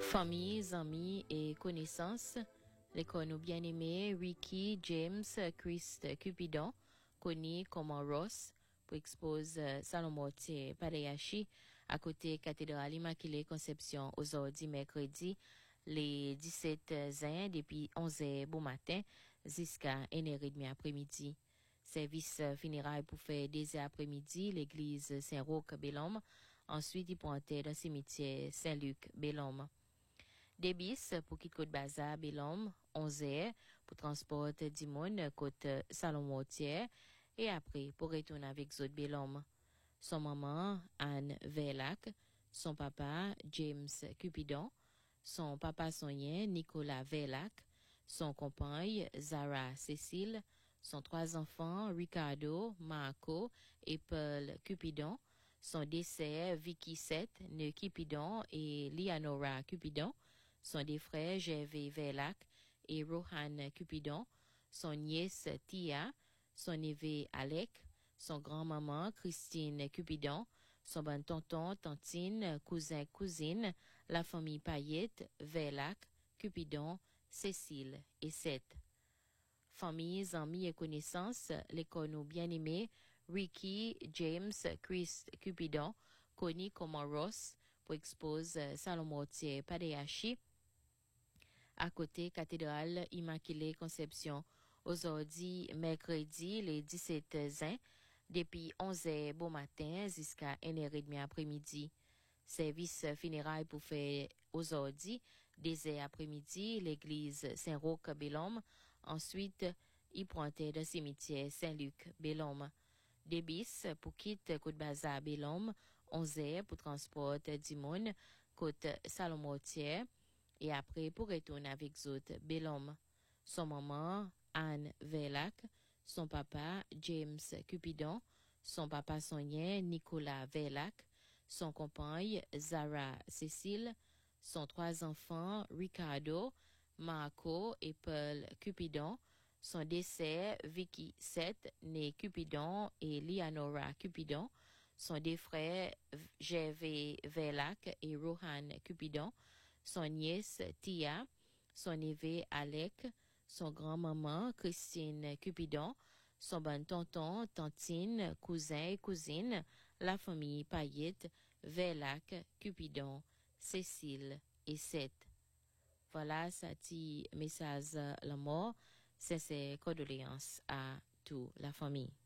Famille, amis et connaissances, les connus bien-aimés Ricky, James, Christ, Cupidon, connus comme Ross, pour exposer Salomon Padayashi à côté cathédrale Immaculée Conception aujourd'hui mercredi, les 17 ans depuis 11h bon matin jusqu'à 1h30 après-midi. Service funérailles pour faire des après-midi, l'église Saint-Roch Bellhomme. Ensuite, il pointait dans le cimetière Saint-Luc Bellhomme. Débis pour quitter Côte Bazar Bellhomme, 11h pour transporter du monde côte Salon-Mortier et après pour retourner avec Zot Bellhomme. Son maman Anne Verlac, son papa James Cupidon, son papa sonien Nicolas Verlac, son compagne Zara Cécile, son 3 enfants Ricardo, Marco et Paul Cupidon, son décès Vicky Seth, né Cupidon et Leonora Cupidon, son des frères Gervais Verlac et Rohan Cupidon, son nièce Tia, son neveu Alec, son grand-maman Christine Cupidon, son bon tonton, tantine, cousin, cousine, la famille Payette, Verlac, Cupidon, Cécile et Seth. Familles, amis et connaissances, les connus bien-aimés, Ricky, James, Chris, Cupidon, connus comme Ross, pour exposer Salomon Padayashi, à côté cathédrale Immaculée Conception, aujourd'hui mercredi, les 17 ans, depuis 11h bon matin jusqu'à 1h30 après-midi. Service funérailles pour faire aujourd'hui, 2h après-midi, l'église Saint-Roch Bellhomme. Ensuite, il pointait le cimetière Saint-Luc Bellhomme. Débis pour quitter Côte Bazar Bellhomme, 11h pour transporter du monde côte Salon-Mortier et après pour retourner avec Zot Bellhomme. Son maman Anne Verlac, son papa James Cupidon, son papa sonien Nicolas Verlac, son compagne Zara Cécile, son 3 enfants Ricardo, Marco et Paul Cupidon, son décès Vicky Seth, né Cupidon et Leonora Cupidon, son des frères Gervais Verlac et Rohan Cupidon, son nièce Tia, son neveu Alec, son grand-maman Christine Cupidon, son bon tonton, tantine, cousin et cousine, la famille Payette, Verlac, Cupidon, Cécile et Seth. Voilà, ça dit message la mort, c'est ses condoléances à toute la famille.